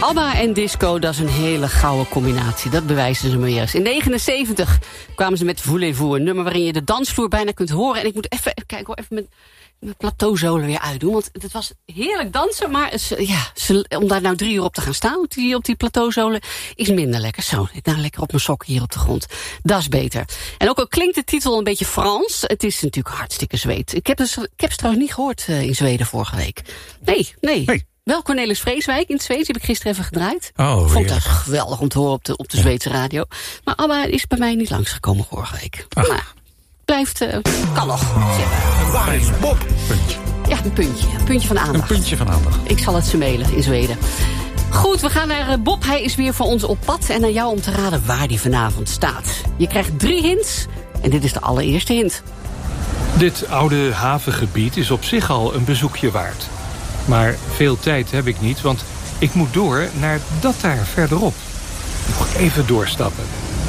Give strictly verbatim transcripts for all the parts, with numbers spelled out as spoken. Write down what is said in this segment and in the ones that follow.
ABBA en disco, dat is een hele gouden combinatie. Dat bewijzen ze me weer eens. In negenenzeventig kwamen ze met Voulez-vous, een nummer waarin je de dansvloer bijna kunt horen. En ik moet even, even kijken hoor, even met mijn plateauzolen weer uitdoen. Want het was heerlijk dansen, maar het, ja, ze, om daar nou drie uur op te gaan staan op die, op die plateauzolen is minder lekker. Zo, ik nou lekker op mijn sokken hier op de grond. Dat is beter. En ook al klinkt de titel een beetje Frans, het is natuurlijk hartstikke Zweed. Ik heb, dus, ik heb ze trouwens niet gehoord uh, in Zweden vorige week. Nee, nee. nee. Wel Cornelis Vreeswijk in het Zweeds, die heb ik gisteren even gedraaid. Oh, vond dat geweldig om te horen op de, op de Zweedse radio. Maar ABBA is bij mij niet langsgekomen vorige week. Ach. Maar blijft, uh, kan nog. Waar is Bob? Puntje. Ja, een puntje. Een puntje van aandacht. Een puntje van aandacht. Ik zal het ze mailen in Zweden. Goed, we gaan naar Bob. Hij is weer voor ons op pad. En aan jou om te raden waar die vanavond staat. Je krijgt drie hints. En dit is de allereerste hint. Dit oude havengebied is op zich al een bezoekje waard. Maar veel tijd heb ik niet, want ik moet door naar dat daar verderop. Nog even doorstappen.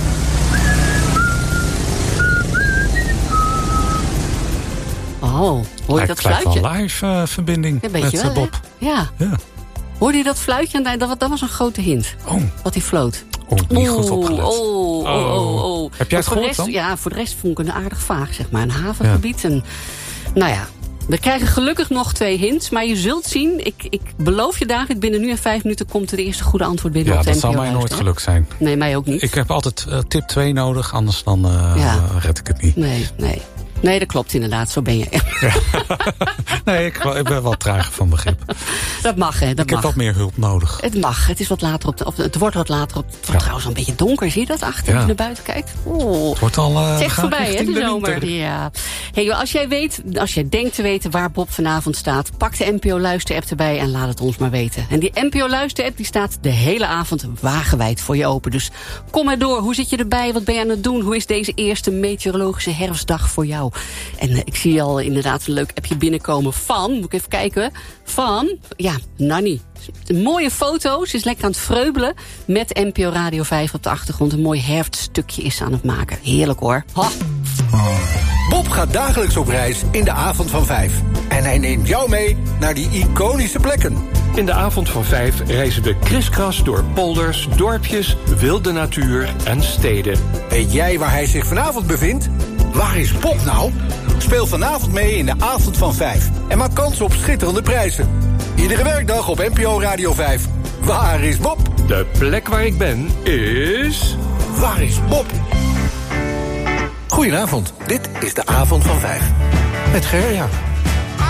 Oh, hoor je dat fluitje? Het lijkt wel live uh, verbinding ja, met wel, Bob. Ja. ja. Hoorde je dat fluitje? Dat, dat was een grote hint. Oh. Wat hij floot. Oh, niet goed opgelet. Oh, oh, oh, oh. Heb jij het gehoord dan? Ja, voor de rest vond ik het aardig vaag, zeg maar. Een havengebied. Ja. En, nou ja, we krijgen gelukkig nog twee hints. Maar je zult zien, ik, ik beloof je David, binnen nu en vijf minuten komt er de eerste goede antwoord binnen ja, op de N P O. Ja, dat zal mij luisteren. nooit gelukt zijn. Nee, mij ook niet. Ik heb altijd uh, tip twee nodig, anders dan uh, ja. red ik het niet. Nee, nee. Nee, dat klopt inderdaad, zo ben je. Ja. Nee, ik, ik ben wel traag van begrip. Dat mag, hè? Dat ik mag. heb wat meer hulp nodig. Het mag, het is wat later op de, of het wordt wat later op. Het wordt ja. trouwens een beetje donker, zie je dat achter? Ja. Als je naar buiten kijkt. Oh. Het wordt al. Uh, het is echt voorbij, hè, de, de zomer. Ja. Hey, joh, als jij weet, als jij denkt te weten waar Bob vanavond staat, pak de N P O Luister-app erbij en laat het ons maar weten. En die N P O Luister-app die staat de hele avond wagenwijd voor je open. Dus kom maar door. Hoe zit je erbij? Wat ben je aan het doen? Hoe is deze eerste meteorologische herfstdag voor jou? En uh, ik zie al inderdaad een leuk appje binnenkomen van, moet ik even kijken, van, ja, Nanny. Mooie foto's, ze is lekker aan het vreubelen met N P O Radio vijf op de achtergrond. Een mooi herfststukje is ze aan het maken. Heerlijk hoor. Ha. Bob gaat dagelijks op reis in de avond van vijf. En hij neemt jou mee naar die iconische plekken. In de avond van vijf reizen we kriskras door polders, dorpjes, wilde natuur en steden. Weet jij waar hij zich vanavond bevindt? Waar is Bob nou? Speel vanavond mee in de avond van vijf. En maak kans op schitterende prijzen. Iedere werkdag op N P O Radio vijf. Waar is Bob? De plek waar ik ben is... Waar is Bob? Goedenavond, dit is de avond van vijf. Met Gerja.